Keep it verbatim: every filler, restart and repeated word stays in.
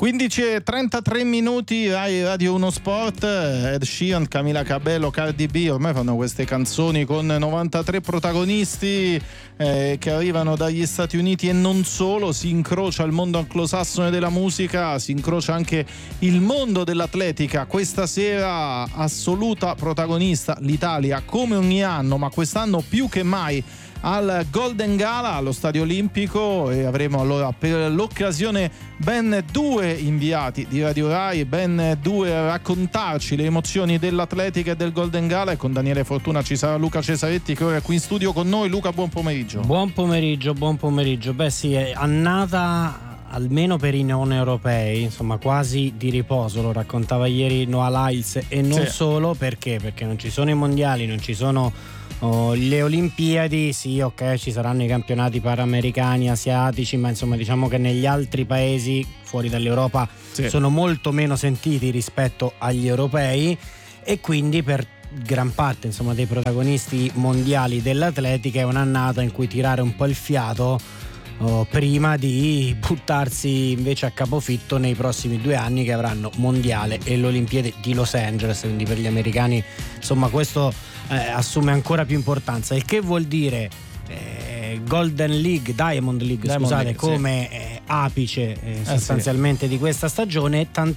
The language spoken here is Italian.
quindici e trentatré minuti, Radio uno Sport. Ed Sheeran, Camila Cabello, Cardi B ormai fanno queste canzoni con novantatré protagonisti eh, che arrivano dagli Stati Uniti e non solo. Si incrocia il mondo anglosassone della musica, si incrocia anche il mondo dell'atletica. Questa sera assoluta protagonista l'Italia, come ogni anno, ma quest'anno più che mai al Golden Gala allo Stadio Olimpico, e avremo allora per l'occasione ben due inviati di Radio Rai, ben due a raccontarci le emozioni dell'atletica e del Golden Gala, e con Daniele Fortuna ci sarà Luca Cesaretti che ora è qui in studio con noi. Luca, buon pomeriggio. Buon pomeriggio, buon pomeriggio. Beh sì, è annata almeno per i non europei, insomma quasi di riposo, lo raccontava ieri Noah Lyles, e non sì. solo perché perché non ci sono i mondiali, non ci sono oh, le Olimpiadi. Sì, ok, ci saranno i campionati panamericani, asiatici, ma insomma diciamo che negli altri paesi fuori dall'Europa sì. sono molto meno sentiti rispetto agli europei, e quindi per gran parte insomma dei protagonisti mondiali dell'atletica è un'annata in cui tirare un po' il fiato Oh, prima di buttarsi invece a capofitto nei prossimi due anni, che avranno mondiale e le Olimpiadi di Los Angeles. Quindi per gli americani insomma questo eh, assume ancora più importanza, il che vuol dire eh, Golden League, Diamond League Diamond scusate League, come sì. eh, apice eh, eh, sostanzialmente sì. di questa stagione, tant'è